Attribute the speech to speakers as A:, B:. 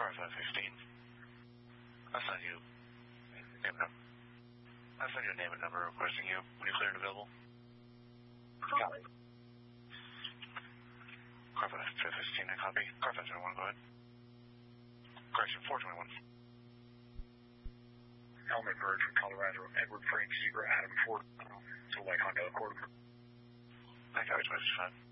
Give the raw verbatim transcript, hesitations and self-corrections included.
A: Car five fifteen. I'll send you name and number. I'll send you a name and number requesting you when you're clear and available.
B: Got it.
A: Car five fifteen, I copy. Car five twenty-one, go ahead. Correction, four twenty-one.
B: Element Bird from Colorado, Edward Frank Zebra Adam Ford to Lake Honda Accord.
A: I copy twenty-five.